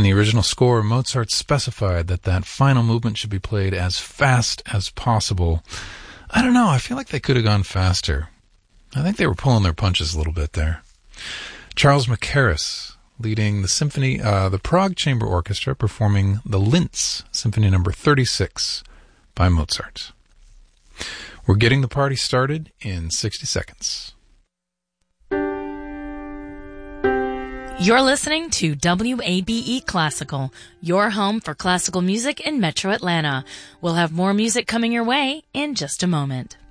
in the original score, Mozart specified that final movement should be played as fast as possible. I don't know, I feel like they could have gone faster. I think they were pulling their punches a little bit there. Charles Mackerras leading the symphony, the Prague Chamber Orchestra, performing the Linz Symphony No. 36 by Mozart. We're getting the party started in 60 seconds. You're listening to WABE Classical, your home for classical music in Metro Atlanta. We'll have more music coming your way in just a moment.